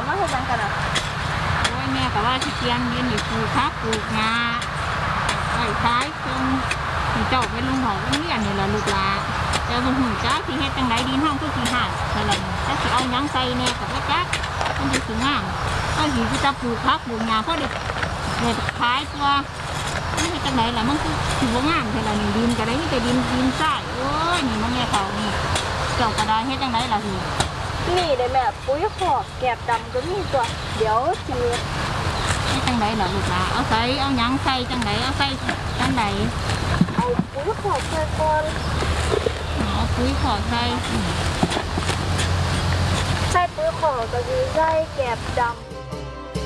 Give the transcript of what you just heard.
มาเฮ็ดจังกันอ่ะโอ้ยแม่ก็ว่าสิเตรียมยืนอยู่ปลูกผักปลูกงาไอ้ท้ายตรงที่เจ้าไปลงหอเรียนนี่แหละลูกหลานแต่บ่ฮู้จักสิเฮ็ดจังไดดินห้องคือสิหาดเท่านั้นแต่สิเอาหยังใส่แน่ก็บ่จักมันสิงามเอาสิจะปลูกผักปลูกงาพอได้ขายตัวมันเฮ็ดจังไดล่ะมันคือสิบ่งามเท่านั้นดินก็ได้มีแต่ดินทรายโอ้ยนี่มันแม่เขานี่เจ้าก็ได้เฮ็ดจังไดล่ะสินี่ได้แม่ปุ๋ยขอกแกบดำก็มีตัวเดี๋ยวสิให้จังไดล่ะลูกหลานเอาใส่เอาหยังใส่จังไดเอาใส่จังไดเอาปุ๋ยขอกใส่ก่อนเอาปุ๋ยขอใส่ปุ๋ยขอกก็คือใส่แกบดำ